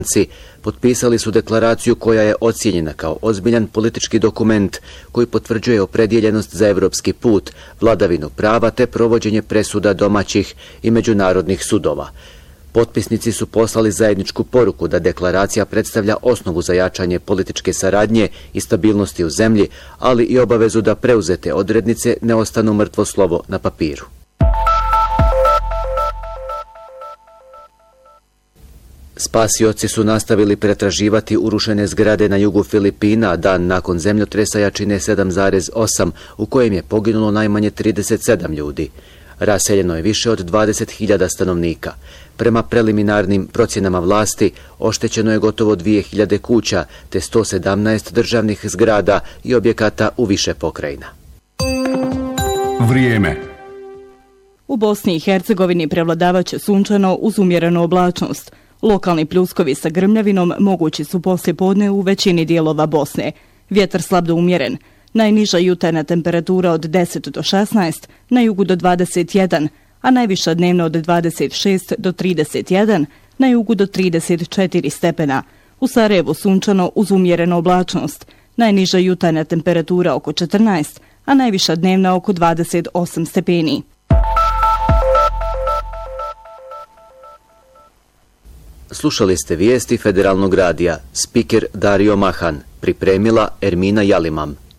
potpisali su deklaraciju koja je ocijenjena kao ozbiljan politički dokument koji potvrđuje opredjeljenost za evropski put, vladavinu prava te provođenje presuda domaćih i međunarodnih sudova. Potpisnici su poslali zajedničku poruku da deklaracija predstavlja osnovu za jačanje političke saradnje i stabilnosti u zemlji, ali i obavezu da preuzete odrednice ne ostanu mrtvo slovo na papiru. Spasioci su nastavili pretraživati urušene zgrade na jugu Filipina dan nakon zemljotresa jačine 7,8 u kojem je poginulo najmanje 37 ljudi. Raseljeno je više od 20.000 stanovnika. Prema preliminarnim procjenama vlasti oštećeno je gotovo 2.000 kuća te 117 državnih zgrada i objekata u više pokrajina. Vrijeme. U Bosni i Hercegovini prevladavaće sunčano uz umjerenu oblačnost. Lokalni pljuskovi sa grmljavinom mogući su poslijepodne u većini dijelova Bosne. Vjetar slab do umjeren. Najniža jutarnja temperatura od 10 do 16, na jugu do 21, a najviša dnevna od 26 do 31, na jugu do 34 stepena. U Sarajevu sunčano uz umjerenu oblačnost. Najniža jutarnja temperatura oko 14, a najviša dnevna oko 28 stepeni. Slušali ste vijesti Federalnog radija. Spiker Dario Mahan. Pripremila Ermina Jalimam.